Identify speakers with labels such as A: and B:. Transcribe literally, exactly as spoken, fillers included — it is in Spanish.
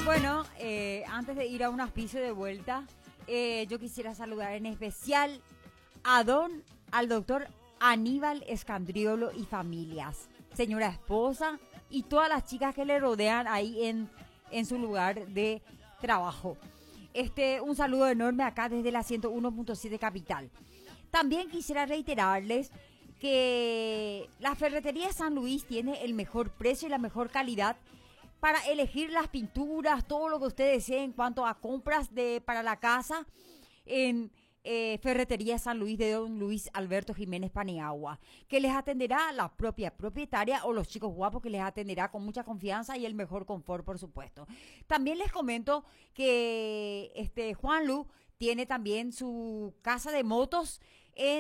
A: Bueno, eh, antes de ir a un auspicio de vuelta, eh, yo quisiera saludar en especial a don, al doctor Aníbal Escandriolo y familias, señora esposa y todas las chicas que le rodean ahí en, en su lugar de trabajo. Este, un saludo enorme acá desde la ciento uno punto siete Capital. También quisiera reiterarles que la Ferretería San Luis tiene el mejor precio y la mejor calidad para elegir las pinturas, todo lo que usted desee en cuanto a compras de para la casa en eh, Ferretería San Luis de don Luis Alberto Jiménez Paniagua, que les atenderá la propia propietaria o los chicos guapos que les atenderá con mucha confianza y el mejor confort, por supuesto. También les comento que este Juan Lu tiene también su casa de motos en